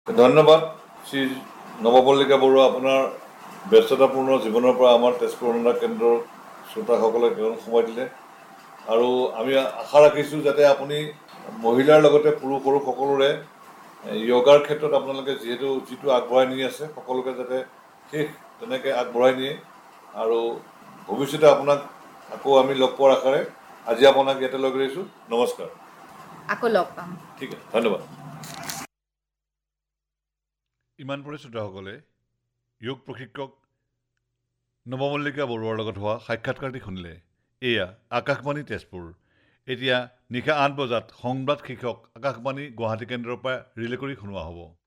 ধন্যবাদ শ্ৰী নৱমল্লিকা বৰুৱা, আপোনাৰ ব্যস্ততাপূৰ্ণ জীৱনৰ পৰা আমাৰ তেজপুৰ অনুৰাগ কেন্দ্ৰৰ শ্ৰোতাসকলে কেৱল সময় দিলে। আৰু আমি আশা ৰাখিছোঁ যাতে আপুনি মহিলাৰ লগতে পুৰুষৰো সকলোৰে য়োগাৰ ক্ষেত্ৰত আপোনালোকে যিটো আগবঢ়াই নি আছে সকলোকে যাতে শেষ তেনেকৈ আগবঢ়াই নিয়ে। আৰু ভৱিষ্যতে আপোনাক আকৌ আমি লগ পোৱাৰ আশাৰে আজি আপোনাক ইয়াতে লগ ধৰিছোঁ। নমস্কাৰ। আকৌ লগ পাম। ঠিক আছে, ধন্যবাদ। ইমান পৰে শ্ৰোতাসকলে যোগ প্ৰশিক্ষক নৱমল্লিকা বৰুৱাৰ লগত হোৱা সাক্ষাৎকাৰটি শুনিলে। এয়া আকাশবাণী তেজপুৰ। এতিয়া নিশা ৮ বজাত সংবাদ শীৰ্ষক আকাশবাণী গুৱাহাটী কেন্দ্ৰৰ পৰা ৰিলে কৰি শুনোৱা হ'ব।